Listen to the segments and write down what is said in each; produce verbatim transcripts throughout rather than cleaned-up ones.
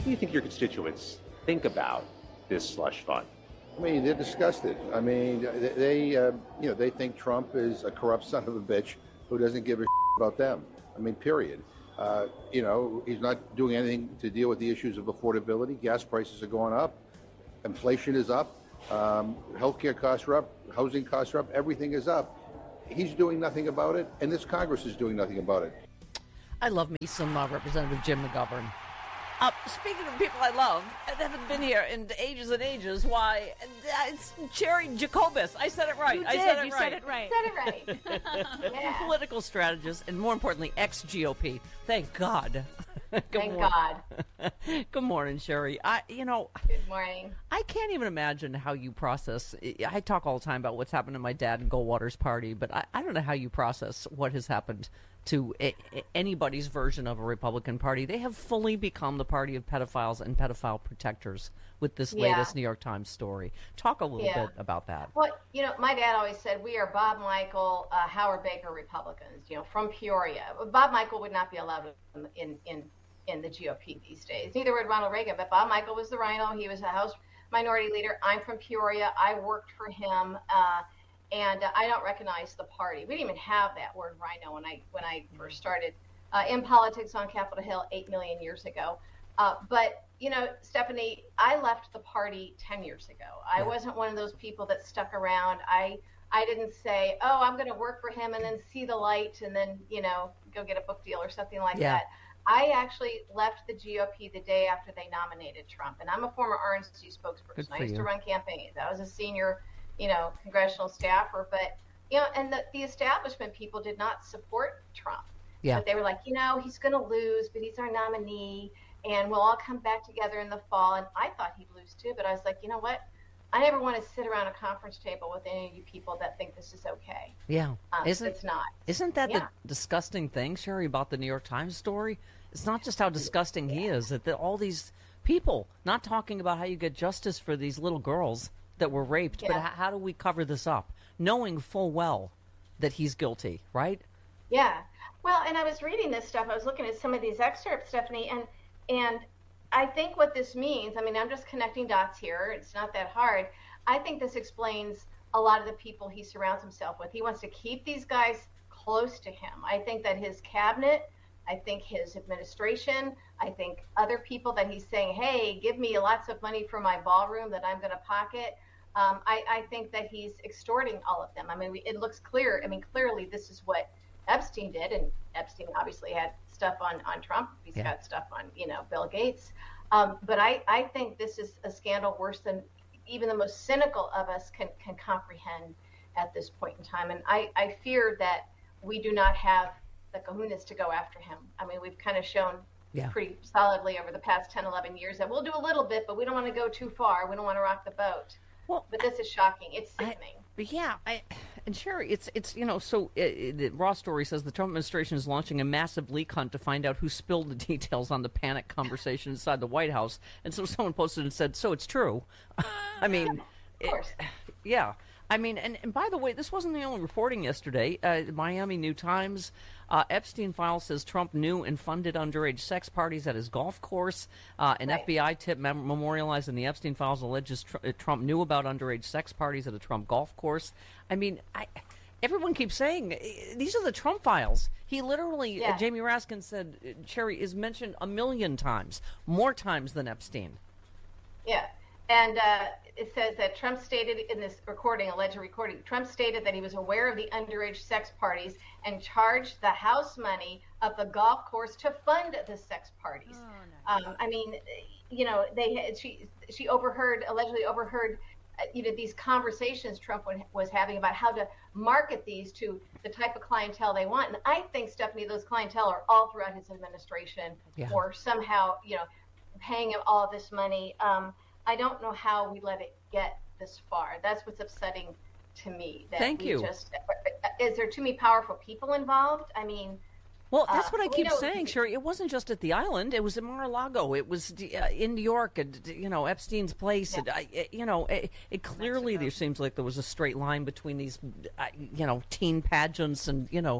What do you think your constituents think about this slush fund? I mean, they're disgusted. I mean, they, they uh, you know, they think Trump is a corrupt son of a bitch who doesn't give a about them. I mean, period. Uh, you know, he's not doing anything to deal with the issues of affordability. Gas prices are going up. Inflation is up. Um, healthcare costs are up. Housing costs are up. Everything is up. He's doing nothing about it, and this Congress is doing nothing about it. I love me some uh, Representative Jim McGovern. Uh, speaking of people I love and haven't been here in ages and ages, why, uh, it's Cherry Jacobus. I said it right. You I did. said it you right. said it right. Said it right. Yeah. Political strategist and, more importantly, ex-G O P. Thank God. Good Thank morning. God. Good morning, Sherry. I, you know, Good morning. I can't even imagine how you process. I talk all the time about what's happened to my dad and Goldwater's party, but I, I don't know how you process what has happened to a, a, anybody's version of a Republican Party. They have fully become the party of pedophiles and pedophile protectors with this Yeah. latest New York Times story. Talk a little Yeah. bit about that. Well, you know, my dad always said we are Bob Michael, uh, Howard Baker Republicans. You know, from Peoria. Bob Michael would not be allowed in in in, in the G O P these days. Neither would Ronald Reagan. But Bob Michael was the Rhino. He was a House Minority Leader. I'm from Peoria. I worked for him. Uh, And uh, I don't recognize the party. We didn't even have that word rhino when I when I first started uh, in politics on Capitol Hill eight million years ago. Uh, but, you know, Stephanie, I left the party ten years ago. I Yeah. wasn't one of those people that stuck around. I I didn't say, oh, I'm going to work for him and then see the light and then, you know, go get a book deal or something like Yeah. that. I actually left the G O P the day after they nominated Trump. And I'm a former R N C spokesperson. Good for I used you. to run campaigns. I was a senior you know, congressional staffer, but, you know, and the, the establishment people did not support Trump. Yeah. But they were like, you know, he's going to lose, but he's our nominee, and we'll all come back together in the fall. And I thought he'd lose too, but I was like, you know what? I never want to sit around a conference table with any of you people that think this is okay. Yeah. Um, Isn't it's not. Isn't that Yeah. the disgusting thing, Sherry, about the New York Times story? It's not just how disgusting he is, that the, all these people not talking about how you get justice for these little girls that were raped, but Yeah. h- how do we cover this up, knowing full well that he's guilty, right? Yeah. Well, and I was reading this stuff. I was looking at some of these excerpts, Stephanie, and and I think what this means, I mean, I'm just connecting dots here. It's not that hard. I think this explains a lot of the people he surrounds himself with. He wants to keep these guys close to him. I think that his cabinet, I think his administration, I think other people that he's saying, hey, give me lots of money for my ballroom that I'm going to pocket. Um, I, I think that he's extorting all of them. I mean, we, it looks clear. I mean, clearly this is what Epstein did, and Epstein obviously had stuff on, on Trump. He's Yeah. got stuff on, you know, Bill Gates. Um, but I, I think this is a scandal worse than even the most cynical of us can, can comprehend at this point in time. And I, I fear that we do not have the kahunas to go after him. I mean, we've kind of shown Yeah. pretty solidly over the past ten, eleven years that we'll do a little bit, but we don't want to go too far. We don't want to rock the boat. Well, But this is shocking. It's I- sickening. But yeah, I, and Sherry, it's it's you know, so uh, the Raw story says the Trump administration is launching a massive leak hunt to find out who spilled the details on the panic conversation inside the White House. And so someone posted and said, "So it's true." I mean, Of course. it- yeah. I mean, and, and by the way, this wasn't the only reporting yesterday. Uh, Miami New Times, uh, Epstein file says Trump knew and funded underage sex parties at his golf course. Uh, an Right. F B I tip mem- memorialized in the Epstein files alleges tr- uh, Trump knew about underage sex parties at a Trump golf course. I mean, I, everyone keeps saying uh, these are the Trump files. He literally, Yeah. uh, Jamie Raskin said, uh, Cherry is mentioned a million times, more times than Epstein. Yeah. And uh, it says that Trump stated in this recording, alleged recording, Trump stated that he was aware of the underage sex parties and charged the house money of the golf course to fund the sex parties. um, I mean, you know, they had, she she overheard, allegedly overheard, uh, you know, these conversations Trump was having about how to market these to the type of clientele they want. And I think, Stephanie, those clientele are all throughout his administration, Yeah. or somehow, you know, paying him all this money. Um, I don't know how we let it get this far. That's what's upsetting to me. That Thank we you. Just, is there too many powerful people involved? I mean, Well, that's Uh, what I we keep know- saying, Sherry. It wasn't just at the island. It was in Mar-a-Lago. It was uh, in New York, and you know, Epstein's place. Yeah. And, I, it- you know, it, it clearly Mexico. there seems like there was a straight line between these, uh, you know, teen pageants and you know,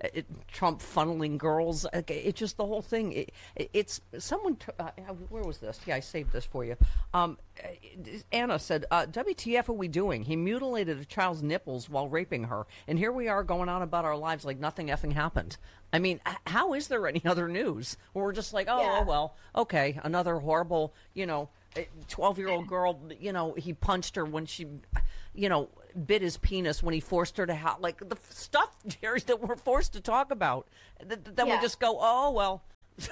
it, Trump funneling girls. It's just the whole thing. It, it, it's someone. Uh, where was this? Yeah, I saved this for you. Um, Anna said, uh, "W T F are we doing? He mutilated a child's nipples while raping her, and here we are going on about our lives like nothing effing happened." I mean, how is there any other news? Where we're just like, oh, yeah. oh well, okay, another horrible, you know, twelve-year-old girl, you know, he punched her when she, you know, bit his penis when he forced her to have, like, the stuff, Jerry, that we're forced to talk about. Then yeah. we just go, oh, well,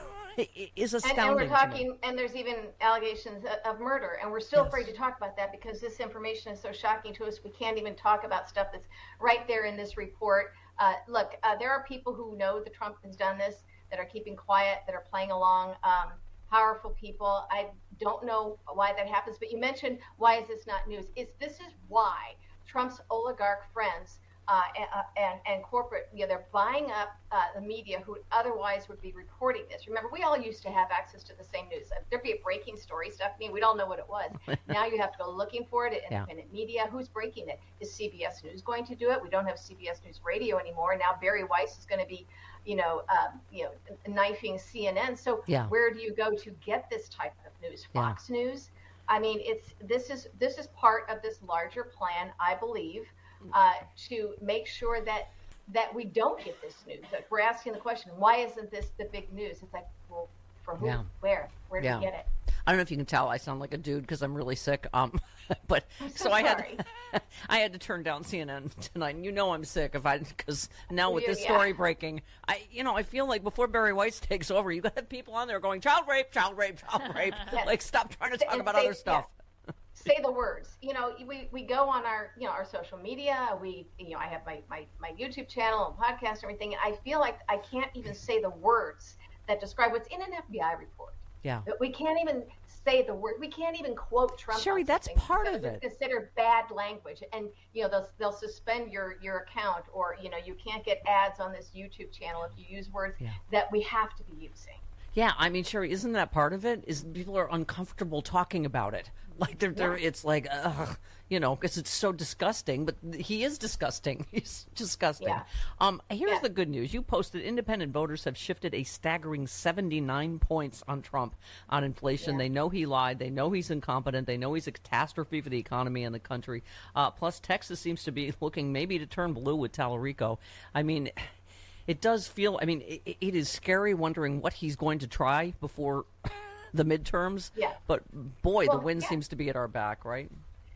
it is astounding. And, and we're talking, and there's even allegations of, of murder, and we're still yes. afraid to talk about that because this information is so shocking to us. We can't even talk about stuff that's right there in this report. Uh, look, uh, there are people who know that Trump has done this, that are keeping quiet, that are playing along. Um, powerful people. I don't know why that happens, but you mentioned why is this not news? It's this is why Trump's oligarch friends uh, and, and and corporate, you know, they're buying up uh, the media who otherwise would be reporting this. Remember, we all used to have access to the same news. There'd be a breaking story, Stephanie. We'd all know what it was. Now you have to go looking for it at independent yeah. media. Who's breaking it? Is C B S News going to do it? We don't have C B S News Radio anymore. Now Barry Weiss is going to be, you know, um, you know, knifing C N N. So yeah. where do you go to get this type of news? Fox yeah. News. I mean, it's this is this is part of this larger plan, I believe, uh, to make sure that that we don't get this news. That we're asking the question, why isn't this the big news? It's like, well, from who? Yeah. Where? Where do yeah. you get it? I don't know if you can tell I sound like a dude because I'm really sick. Um, but I'm so, so I sorry. had I had to turn down C N N tonight. And you know I'm sick if I because now with You- this yeah. story breaking, I you know I feel like before Barry Weiss takes over, you got to have people on there going child rape, child rape, child rape. Yes. Like stop trying to talk And about say- other stuff. yeah. Say the words. You know, we, we go on our you know our social media. We you know I have my, my, my YouTube channel and podcast and everything. And I feel like I can't even say the words that describe what's in an F B I report. Yeah. But we can't even say the word. We can't even quote Trump. Sherry, on that's something part because of it's it. considered bad language, and you know they'll they'll suspend your your account, or you know you can't get ads on this YouTube channel if you use words Yeah. that we have to be using. Yeah, I mean, Sherry, isn't that part of it? Is people are uncomfortable talking about it. Like they're, they're Yeah. it's like, ugh, you know, because it's so disgusting. But he is disgusting. He's disgusting. Yeah. Um, here's Yeah. the good news. You posted independent voters have shifted a staggering seventy-nine points on Trump on inflation. Yeah. They know he lied. They know he's incompetent. They know he's a catastrophe for the economy and the country. Uh, plus, Texas seems to be looking maybe to turn blue with Tallarico. I mean, it does feel, I mean, it, it is scary wondering what he's going to try before the midterms. Yeah. But boy, Well, the wind yeah. seems to be at our back, right?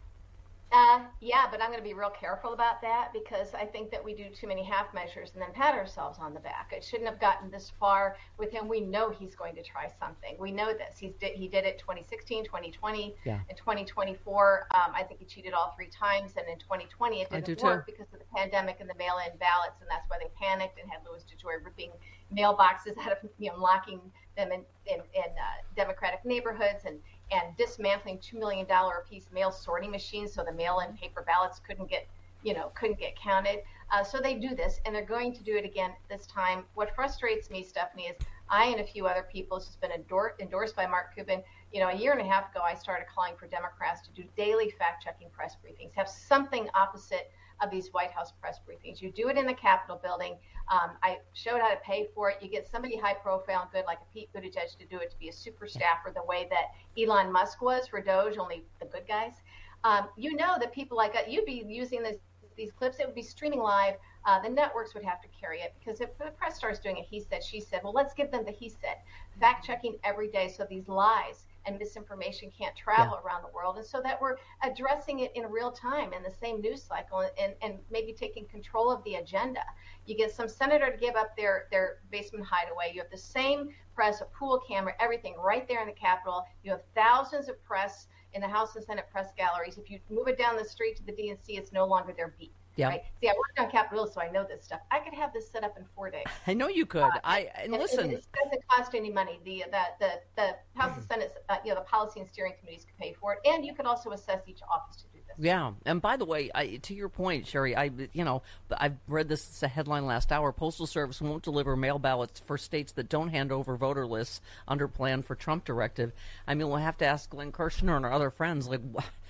Uh, yeah, but I'm going to be real careful about that because I think that we do too many half measures and then pat ourselves on the back. It shouldn't have gotten this far with him. We know he's going to try something. We know this. He's did, he did it twenty sixteen, twenty twenty, Yeah. and twenty twenty-four. Um, I think he cheated all three times, and in twenty twenty it I didn't do work too. because of the pandemic and the mail-in ballots, and that's why they panicked and had Louis DeJoy ripping mailboxes out of, you know, locking them in in, in uh, Democratic neighborhoods and and dismantling two million dollars a piece mail sorting machines so the mail-in paper ballots couldn't get, you know, couldn't get counted. Uh, so they do this, and they're going to do it again this time. What frustrates me, Stephanie, is I and a few other people, this has been endor- endorsed by Mark Cuban. You know, a year and a half ago, I started calling for Democrats to do daily fact-checking press briefings, have something opposite of these White House press briefings. You do it in the Capitol building. Um, I showed how to pay for it. You get somebody high profile and good like a Pete Buttigieg to do it, to be a super staffer the way that Elon Musk was for Doge, only the good guys. Um, you know that people like that, you'd be using this, these clips, it would be streaming live. Uh, the networks would have to carry it because if the press starts doing it, he said, she said, well, let's give them the he said. Fact checking every day so these lies and misinformation can't travel Yeah. around the world, and so that we're addressing it in real time in the same news cycle, and, and, and maybe taking control of the agenda. You get some senator to give up their, their basement hideaway. You have the same press, a pool camera, everything right there in the Capitol. You have thousands of press in the House and Senate press galleries. If you move it down the street to the D N C, it's no longer their beat. Yeah. Right? See, I worked on Capitol Hill, so I know this stuff. I could have this set up in four days. I know you could. Uh, I and it, listen. it, it doesn't cost any money. The the the, the House and Senate, uh, you know, the policy and steering committees could pay for it, and you could also assess each office to do this. Yeah, and by the way, I, to your point, Sherry, I you know I've read this it's a headline last hour. Postal Service won't deliver mail ballots for states that don't hand over voter lists under plan for Trump directive. I mean, we'll have to ask Glenn Kirshner and our other friends, like, wh-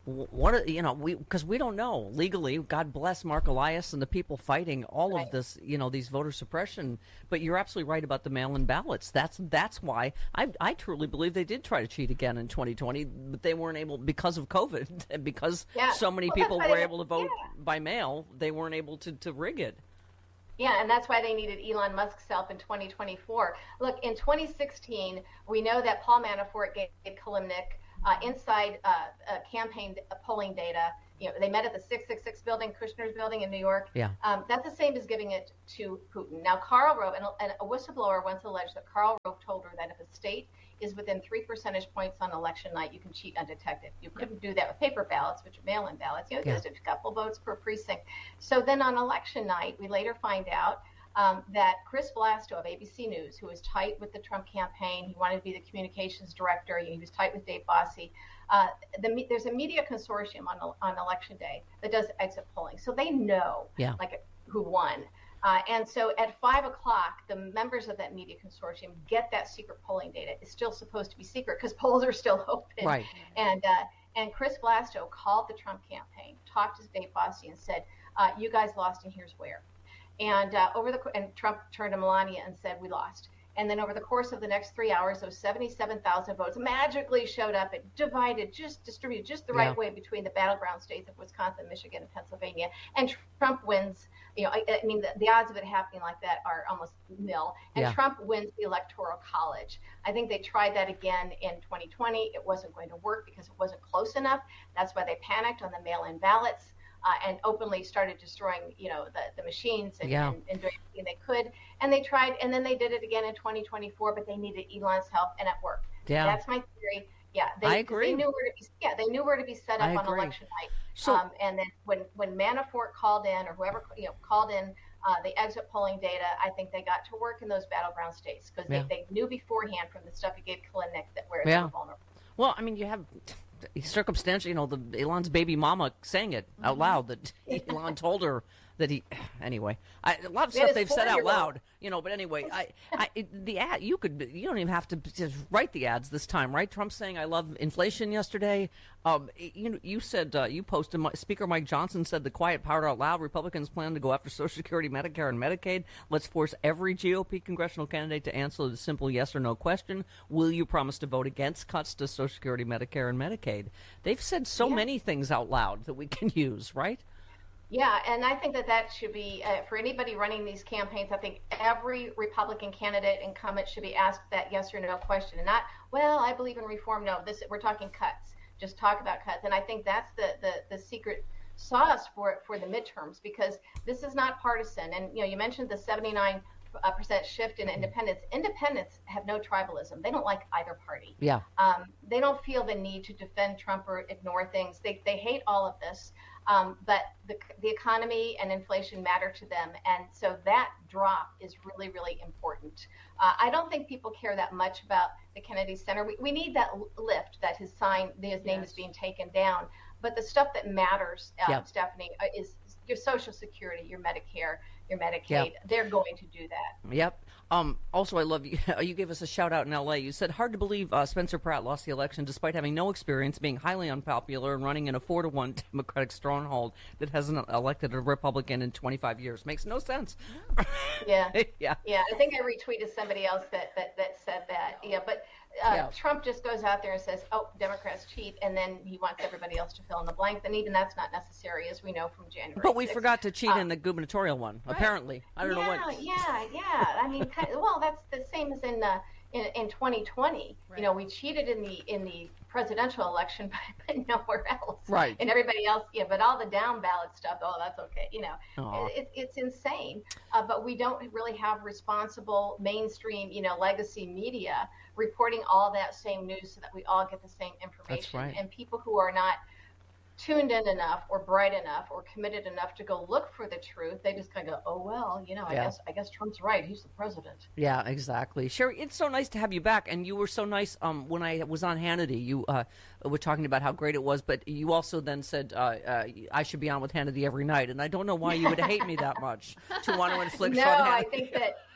What you know, we because we don't know legally. God bless Mark Elias and the people fighting all Right. of this. You know, these voter suppression. But you're absolutely right about the mail-in ballots. That's that's why I I truly believe they did try to cheat again in twenty twenty, but they weren't able because of COVID and because Yeah. so many Well, that's people why were they- able to vote yeah. by mail. They weren't able to to rig it. Yeah, and that's why they needed Elon Musk's help in twenty twenty-four. Look, in twenty sixteen, we know that Paul Manafort gave Kilimnik uh, inside uh, uh, campaign polling data. You know, they met at the six six six building, Kushner's building in New York. Yeah. Um, that's the same as giving it to Putin. Now, Karl Rove, and, and a whistleblower once alleged that Karl Rove told her that if a state is within three percentage points on election night, you can cheat undetected. You couldn't do that with paper ballots, which are mail-in ballots. You know, Yeah. just a couple votes per precinct. So then on election night, we later find out um, that Chris Blasto of A B C News, who was tight with the Trump campaign, he wanted to be the communications director. He was tight with Dave Bossie. Uh, the, there's a media consortium on on election day that does exit polling, so they know Yeah. like who won. Uh, and so at five o'clock, the members of that media consortium get that secret polling data. It's still supposed to be secret because polls are still open. Right. And uh, and Chris Blasto called the Trump campaign, talked to Dave Bossie, and said, uh, "You guys lost, and here's where." And uh, over the and Trump turned to Melania and said, "We lost." And then over the course of the next three hours, those seventy-seven thousand votes magically showed up and divided, just distributed just the right Yeah. way between the battleground states of Wisconsin, Michigan, and Pennsylvania. And Trump wins. You know, I, I mean, the, the odds of it happening like that are almost nil. And Yeah. Trump wins the Electoral College. I think they tried that again in twenty twenty. It wasn't going to work because it wasn't close enough. That's why they panicked on the mail-in ballots. Uh, and openly started destroying, you know, the, the machines and, Yeah. and, and doing everything they could. And they tried, and then they did it again in twenty twenty-four, but they needed Elon's help, and it worked. Yeah. That's my theory. Yeah, they, I agree. They knew where to be. Yeah, they knew where to be set up I on agree. election night. So- um, and then when when Manafort called in, or whoever you know called in uh, the exit polling data, I think they got to work in those battleground states because Yeah. they, they knew beforehand from the stuff he gave Kilimnik that where Yeah. they were vulnerable. Well, I mean, you have circumstantial, you know, the Elon's baby mama saying it out loud that Elon told her that he. Anyway, I, a lot of Yeah, stuff his they've said out four-year-old. loud, you know. But anyway, I, I, it- the ad you could you don't even have to just write the ads this time, right? Trump saying I love inflation yesterday. Um, you know, you said uh, you posted. Speaker Mike Johnson said the quiet part out loud. Republicans plan to go after Social Security, Medicare, and Medicaid. Let's force every G O P congressional candidate to answer the simple yes or no question: will you promise to vote against cuts to Social Security, Medicare, and Medicaid? They've said so Yeah. many things out loud that we can use, right? Yeah, and I think that that should be, uh, for anybody running these campaigns, I think every Republican candidate incumbent should be asked that yes or no question. And not, well, I believe in reform. No, this we're talking cuts. Just talk about cuts. And I think that's the, the, the secret sauce for for the midterms, because this is not partisan. And, you know, you mentioned the seventy-nine percent shift in independents. Independents have no tribalism. They don't like either party. Yeah. Um, they don't feel the need to defend Trump or ignore things. They, they hate all of this. Um, but the, the economy and inflation matter to them. And so that drop is really, really important. Uh, I don't think people care that much about the Kennedy Center. We, we need that lift that his sign, his name Yes. is being taken down. But the stuff that matters, uh, Yep. Stephanie, uh, is your Social Security, your Medicare, your Medicaid. Yep. They're going to do that. Yep. Um, also, I love you. You gave us a shout out in L A. You said, hard to believe uh, Spencer Pratt lost the election despite having no experience, being highly unpopular, and running in a four to one Democratic stronghold that hasn't elected a Republican in twenty-five years. Makes no sense. Yeah. yeah. Yeah, I think I retweeted somebody else that, that, that said that. Yeah, but uh, Yeah. Trump just goes out there and says, oh, Democrats cheat, and then he wants everybody else to fill in the blank. And even that's not necessary, as we know from January. But we sixth. forgot to cheat Uh, in the gubernatorial one, apparently. I don't yeah, know what. Yeah, yeah. I mean, kind of, well, that's the same as in uh, in, in twenty twenty. You know, we cheated in the in the presidential election, but, but nowhere else. Right. And everybody else, yeah. But all the down ballot stuff, oh, that's okay. You know, Aw. it, it's insane. Uh, but we don't really have responsible mainstream, you know, legacy media reporting all that same news so that we all get the same information. right. And people who are not tuned in enough or bright enough or committed enough to go look for the truth, they just kind of go, oh well, you know, I Yeah. guess I guess Trump's right. He's the president. Yeah, exactly. Sherry, it's so nice to have you back. And you were so nice um, when I was on Hannity. You uh, were talking about how great it was, but you also then said uh, uh, I should be on with Hannity every night. And I don't know why you would hate me that much to want to inflict No, on I Hannity. think that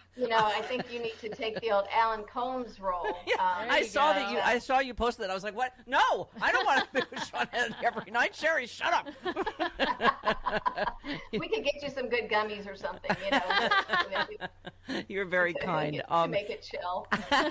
You know, I think you need to take the old Alan Combs role. Yeah, um, I saw go. that you. I saw you posted that. I was like, "What? No, I don't want to be with Sean Hannity every night." Sherry, shut up. We could get you some good gummies or something. You know, You're very to, kind. to Um, make it chill.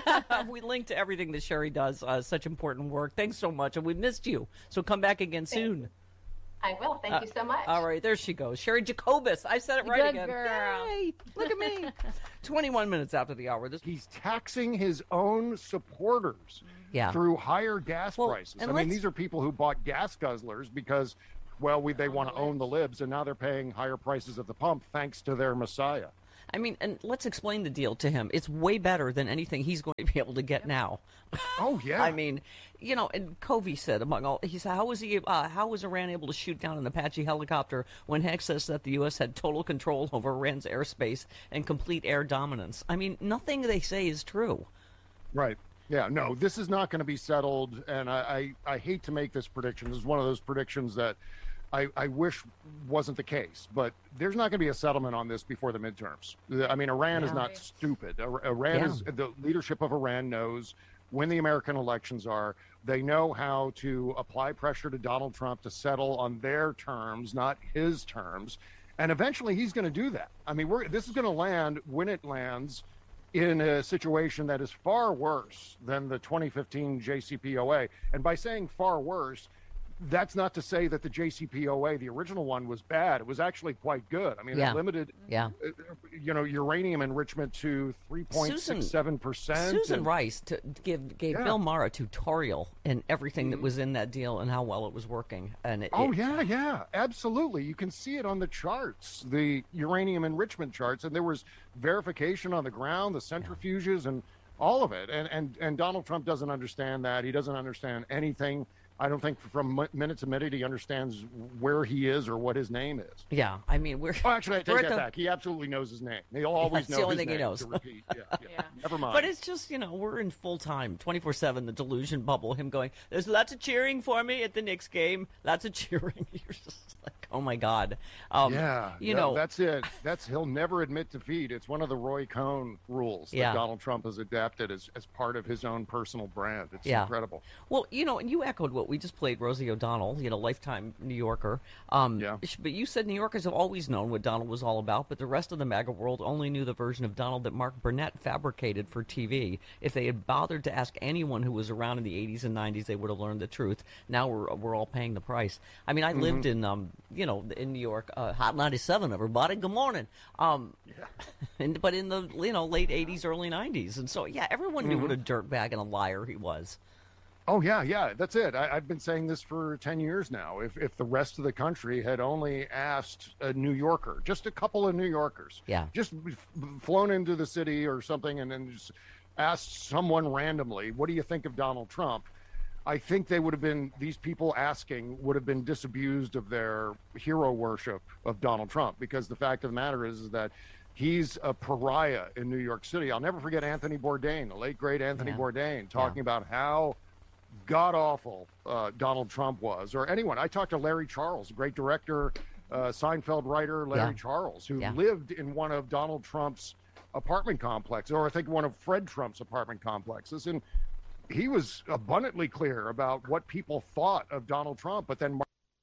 we link to everything that Sherry does. Uh, such important work. Thanks so much, and we missed you. So come back again soon. I will. Thank Uh, you so much. All right, there she goes. Sherry Jacobus. I said it right Good again. girl. Yay, look at me. twenty-one minutes after the hour. This He's taxing his own supporters Yeah. through higher gas Well, prices. I and mean, let's- these are people who bought gas guzzlers because, well, we, they want to own the libs, and now they're paying higher prices at the pump thanks to their messiah. I mean, and let's explain the deal to him. It's way better than anything he's going to be able to get now. Oh, yeah. I mean, you know, and Covey said among all, he said, how was he, uh, how was Iran able to shoot down an Apache helicopter when Heck says that the U S had total control over Iran's airspace and complete air dominance? I mean, nothing they say is true. Right. Yeah, no, this is not going to be settled, and I, I, I hate to make this prediction. This is one of those predictions that I, I wish wasn't the case, but there's not going to be a settlement on this before the midterms. I mean, Iran is Yeah. not stupid. Ir- Iran Yeah. is, the leadership of Iran knows when the American elections are. They know how to apply pressure to Donald Trump to settle on their terms, not his terms. And eventually he's going to do that. I mean, we're, this is going to land, when it lands, in a situation that is far worse than the twenty fifteen J C P O A. And by saying far worse, that's not to say that the J C P O A, the original one, was bad. It was actually quite good. I mean, Yeah. it limited, Yeah. uh, you know, uranium enrichment to three point six seven percent. Susan Rice to give, gave Yeah. Bill Maher a tutorial in everything that was in that deal and how well it was working. And it, Oh, it- yeah, yeah, absolutely. You can see it on the charts, the uranium enrichment charts, and there was verification on the ground, the centrifuges, and all of it. And, and, and Donald Trump doesn't understand that. He doesn't understand anything. I don't think from mi- minute to minute he understands where he is or what his name is. yeah, I mean, we're. Oh, actually, I we're take at that the- back. He absolutely knows his name. He'll always That's know the only his thing he name knows. to repeat. Yeah, yeah. Yeah. Never mind. But it's just, you know, we're in full time, twenty-four seven, the delusion bubble, him going, there's lots of cheering for me at the Knicks game, lots of cheering. You're just like, oh my God. Um, yeah, you no, know, that's it. That's he'll never admit defeat. It's one of the Roy Cohn rules that Yeah. Donald Trump has adapted as, as part of his own personal brand. It's Yeah. incredible. well, you know, and you echoed what we just played, Rosie O'Donnell, you know, lifetime New Yorker. Um, Yeah. But you said New Yorkers have always known what Donald was all about, but the rest of the MAGA world only knew the version of Donald that Mark Burnett fabricated for T V. If they had bothered to ask anyone who was around in the eighties and nineties, they would have learned the truth. Now we're we're all paying the price. I mean, I Mm-hmm. lived in, um, you know, in New York, uh, Hot ninety-seven, everybody. Good morning. Um, and, but in the, you know, late eighties, early nineties. And so, yeah, everyone knew Mm-hmm. what a dirtbag and a liar he was. Oh yeah, yeah, that's it. I, I've been saying this for ten years now. If if the rest of the country had only asked a New Yorker, just a couple of New Yorkers, Yeah. just f- flown into the city or something, and then just asked someone randomly, "What do you think of Donald Trump?" I think they would have been, these people asking would have been disabused of their hero worship of Donald Trump, because the fact of the matter is, is that he's a pariah in New York City. I'll never forget Anthony Bourdain, the late great Anthony Yeah. Bourdain, talking about how god awful uh, Donald Trump was, or anyone. I talked to Larry Charles, a great director, uh, Seinfeld writer, Larry Yeah. Charles, who Yeah. lived in one of Donald Trump's apartment complexes, or I think one of Fred Trump's apartment complexes. And he was abundantly clear about what people thought of Donald Trump. But then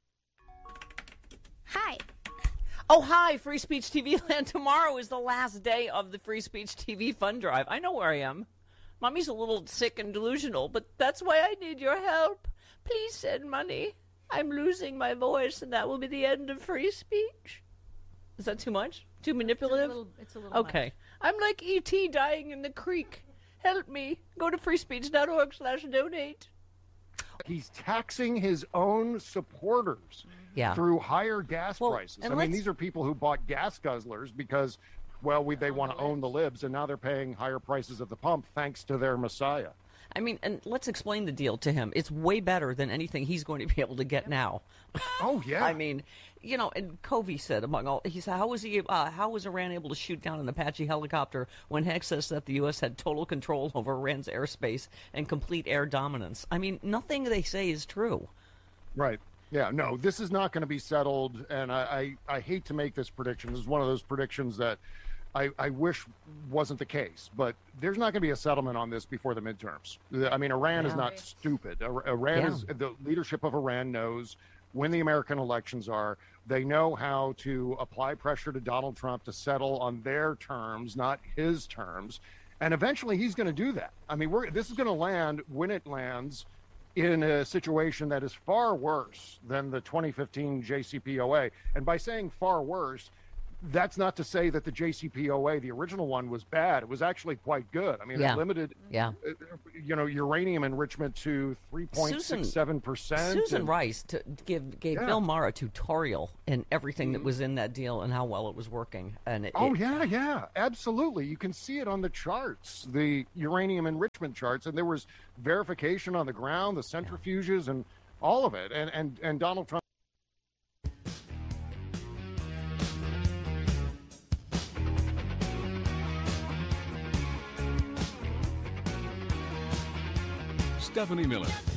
Hi. Oh, hi, Free Speech T V Land. Tomorrow is the last day of the Free Speech T V Fund Drive. I know where I am. Mommy's a little sick and delusional, but that's why I need your help. Please send money. I'm losing my voice, and that will be the end of free speech. Is that too much? Too manipulative? It's a little, it's a little Okay. I'm like E T dying in the creek. Help me. Go to freespeech.org slash donate. he's taxing his own supporters Yeah. through higher gas Well, prices. I and mean, let's- these are people who bought gas guzzlers because, well, we, they want to own the libs, and now they're paying higher prices at the pump thanks to their messiah. I mean, and let's explain the deal to him. It's way better than anything he's going to be able to get now. Oh, yeah. I mean, you know, and Covey said among all, he said, how was he, uh, how was Iran able to shoot down an Apache helicopter when Heck says that the U S had total control over Iran's airspace and complete air dominance? I mean, nothing they say is true. Right. Yeah, no, this is not going to be settled, and I, I, I hate to make this prediction. This is one of those predictions that I, I wish wasn't the case, but there's not going to be a settlement on this before the midterms. I mean, Iran Yeah. is not stupid. Iran Yeah. is the leadership of Iran knows when the American elections are. They know how to apply pressure to Donald Trump to settle on their terms, not his terms. And eventually he's going to do that. I mean, we're, this is going to land when it lands in a situation that is far worse than the twenty fifteen J C P O A. And by saying far worse, that's not to say that the J C P O A, the original one, was bad. It was actually quite good. I mean, Yeah. it limited, Yeah. uh, you know, uranium enrichment to three point six seven percent. Susan Rice to give gave Yeah. Bill Maher a tutorial in everything that was in that deal and how well it was working. And it, Oh, it- yeah, yeah, absolutely. You can see it on the charts, the uranium enrichment charts, and there was verification on the ground, the centrifuges, and all of it. And and and Donald Trump. Stephanie Miller,